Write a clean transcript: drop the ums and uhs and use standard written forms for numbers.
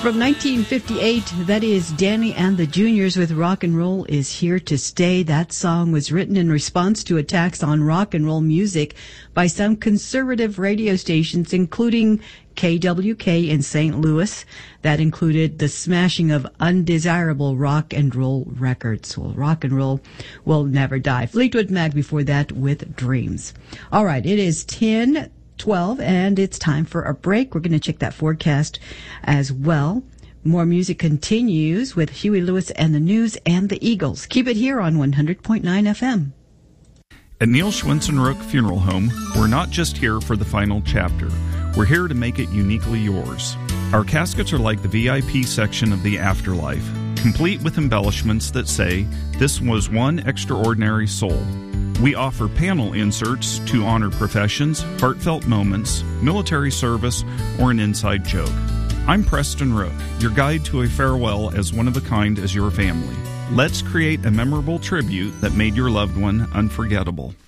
From 1958, that is Danny and the Juniors with Rock and Roll is Here to Stay. That song was written in response to attacks on rock and roll music by some conservative radio stations, including KWK in St. Louis. That included the smashing of undesirable rock and roll records. Well, rock and roll will never die. Fleetwood Mac before that with Dreams. All right, it is 10:12, and it's time for a break. We're going to check that forecast as well. More music continues with Huey Lewis and the News and the Eagles. Keep it here on 100.9 FM. At Neil Schwensenrook Funeral Home, we're not just here for the final chapter. We're here to make it uniquely yours. Our caskets are like the VIP section of the afterlife, complete with embellishments that say, "This was one extraordinary soul." We offer panel inserts to honor professions, heartfelt moments, military service, or an inside joke. I'm Preston Rook, your guide to a farewell as one of a kind as your family. Let's create a memorable tribute that made your loved one unforgettable.